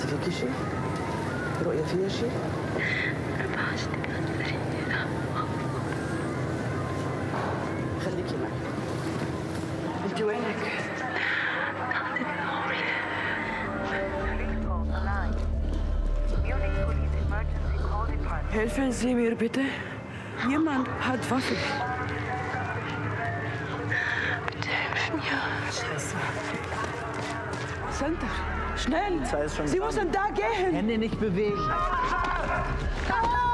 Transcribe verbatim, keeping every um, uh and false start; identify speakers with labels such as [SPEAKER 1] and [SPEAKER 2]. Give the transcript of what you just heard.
[SPEAKER 1] انت فيكي شيء؟ رؤية فيها شيء؟ خليكي معي. انت وينك؟ Helfen Sie mir bitte. Jemand hat Waffe.
[SPEAKER 2] Bitte helfen mir.
[SPEAKER 1] Scheiße.
[SPEAKER 3] Center, schnell!
[SPEAKER 4] Ist schon
[SPEAKER 3] Sie
[SPEAKER 4] dran.
[SPEAKER 3] müssen da gehen!
[SPEAKER 4] Hände nicht bewegen.
[SPEAKER 3] Ah!